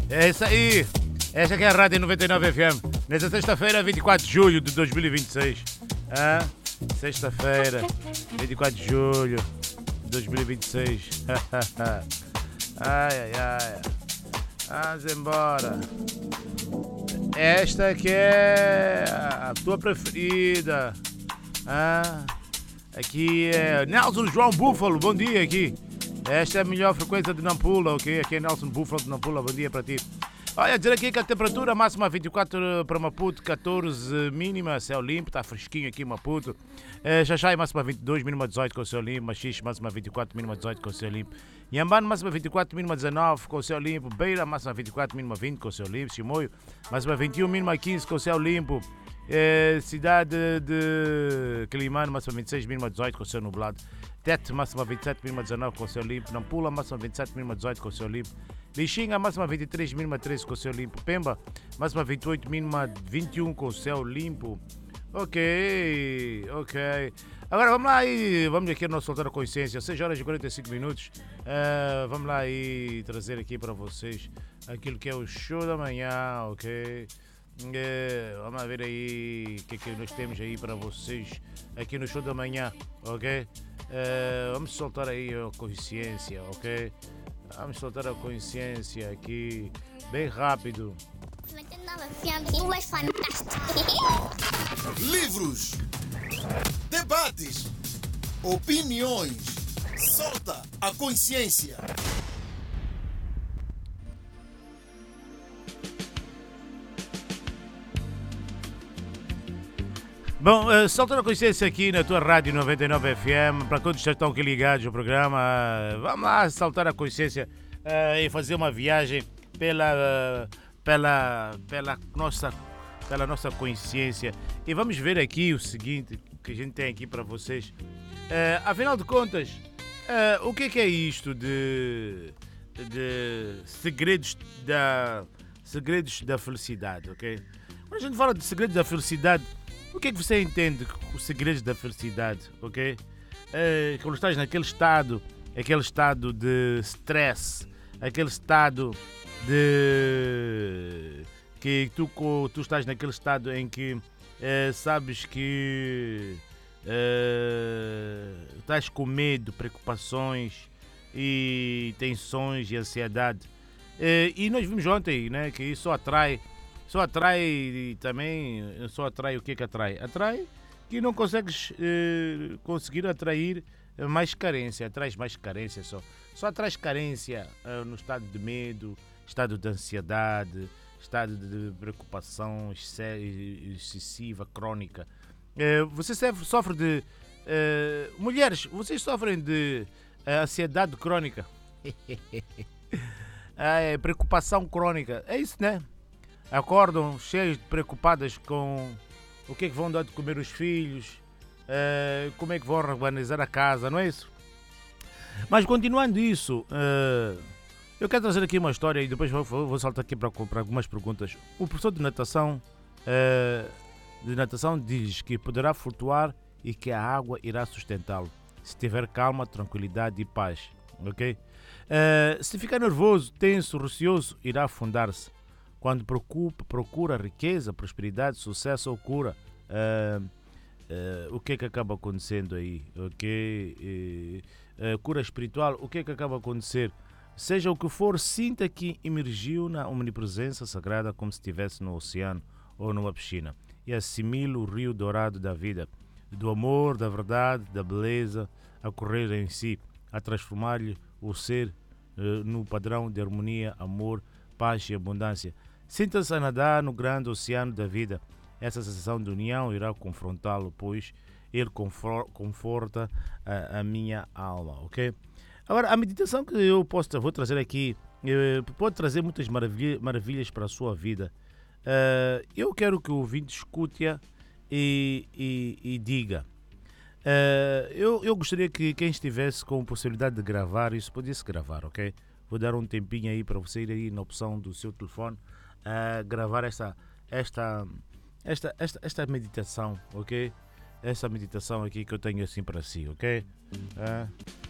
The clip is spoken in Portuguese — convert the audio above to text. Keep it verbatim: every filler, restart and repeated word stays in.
É isso aí. Esta aqui é a Rádio noventa e nove F M. Nesta sexta-feira, vinte e quatro de julho de dois mil e vinte e seis. Ah, sexta-feira, vinte e quatro de julho de dois mil e vinte e seis. Ai, ai, ai. Vamos embora. Esta aqui é a tua preferida. Ah, aqui é Nelson João Búfalo. Bom dia aqui. Esta é a melhor frequência de Nampula, ok? Aqui é Nelson Búfalo de Nampula. Bom dia para ti. Olha, dizer aqui que a temperatura máxima vinte e quatro para Maputo, catorze mínima, céu limpo, está fresquinho aqui em Maputo. É, Xaxai máxima vinte e dois, mínima dezoito com céu limpo. Machixe máxima vinte e quatro, mínima dezoito com céu limpo. Inhambane máxima vinte e quatro, mínima dezenove com céu limpo. Beira máxima vinte e quatro, mínima vinte com céu limpo. Chimoio máxima vinte e um, mínima quinze com céu limpo. É, cidade de Quilimane máxima vinte e seis, mínima dezoito com céu nublado. Tete máxima vinte e sete, mínima dezenove com céu limpo. Nampula máxima vinte e sete, mínima dezoito com céu limpo. Lixinga, máxima vinte e três, mínima treze com céu limpo. Pemba, máxima vinte e oito, mínima vinte e um com céu limpo. Ok, ok. Agora vamos lá e vamos aqui no Soltar a Consciência, seis horas e quarenta e cinco minutos. Uh, vamos lá e trazer aqui para vocês aquilo que é o show da manhã, ok? Uh, vamos ver aí o que é que nós temos aí para vocês aqui no show da manhã, ok? Uh, vamos soltar aí a consciência, ok? Vamos soltar a consciência aqui, bem rápido. Livros, debates, opiniões. Solta a consciência. Bom, uh, solta a consciência aqui na tua Rádio noventa e nove F M, para todos que estão aqui ligados ao programa, uh, vamos lá saltar a consciência uh, e fazer uma viagem pela, uh, pela, pela, nossa, pela nossa consciência. E vamos ver aqui o seguinte que a gente tem aqui para vocês. Uh, afinal de contas, uh, o que é, que é isto de, de segredos, da, segredos da felicidade, ok? Quando a gente fala de segredos da felicidade, o que é que você entende os segredos da felicidade, ok? É, quando estás naquele estado, aquele estado de stress, aquele estado de... que tu, tu estás naquele estado em que é, sabes que é, estás com medo, preocupações e tensões e ansiedade. É, e nós vimos ontem, né, que isso atrai Só atrai também, só atrai o que é que atrai? Atrai que não consegues eh, conseguir atrair mais carência, atrai mais carência só. Só atrai carência eh, no estado de medo, estado de ansiedade, estado de preocupação excessiva, crônica. Eh, você sofre de... Eh, mulheres, vocês sofrem de eh, ansiedade crônica. ah, é, preocupação crônica, é isso, né? Acordam cheios de preocupadas com o que é que vão dar de comer os filhos, uh, como é que vão organizar a casa, não é isso? Mas continuando isso, uh, eu quero trazer aqui uma história e depois vou, vou saltar aqui para, para algumas perguntas. O professor de natação, uh, de natação diz que poderá flutuar e que a água irá sustentá-lo, se tiver calma, tranquilidade e paz, ok? Uh, se ficar nervoso, tenso, receoso, irá afundar-se. Quando preocupa, procura riqueza, prosperidade, sucesso ou cura, uh, uh, o que é que acaba acontecendo aí? Okay? Uh, uh, cura espiritual, o que é que acaba acontecendo? Seja o que for, sinta que emergiu na omnipresença sagrada como se estivesse no oceano ou numa piscina e assimila o rio dourado da vida, do amor, da verdade, da beleza a correr em si, a transformar-lhe o ser uh, no padrão de harmonia, amor, paz e abundância. Sinta-se a nadar no grande oceano da vida. Essa sensação de união irá confrontá-lo, pois ele conforta a, a minha alma, ok? Agora, a meditação que eu posso, vou trazer aqui eh, pode trazer muitas maravilha, maravilhas para a sua vida. Uh, eu quero que o ouvinte escute-a e, e, e diga. Uh, eu, eu gostaria que quem estivesse com possibilidade de gravar isso, pudesse gravar, ok? Vou dar um tempinho aí para você ir aí na opção do seu telefone a uh, gravar esta, esta, esta, esta, esta meditação, ok? Essa meditação aqui que eu tenho assim para si, ok? Uh,